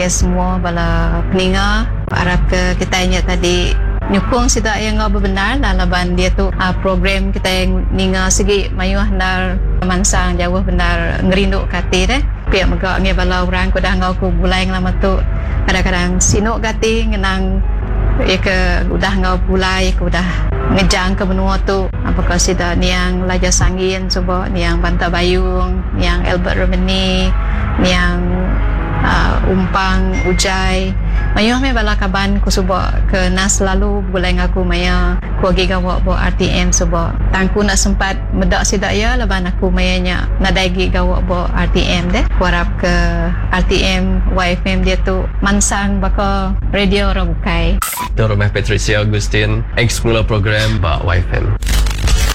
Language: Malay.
ke semua bala peninga. Harap ke kita ingat tadi nyukung sida yang ngau benar lah laban dia tu program kita yang ninga segi mayu handar mansang jauh benar ngerindu kati deh pihak megak nge bala orang ko dah ngau ku bulai lama tu kadang-kadang sinuk kati ngenang ya ke udah ngau bulai ku dah ngejang ke benua tu apakah sida niang Laja Sangin coba niang Banta Bayung niang Albert Romani niang Umpang Ujai mayu me bala kaban ku suba ke nas lalu bulai ngaku maya ku agi gawa bo RTM suba tangku nak sempat medak sidak ya laban aku mayanya nadaigi gawa bo RTM deh ku harap ke RTM YFM dia tu mansang baka radio ora bukai Dorong Patricia Agustin ex mula program ba YFM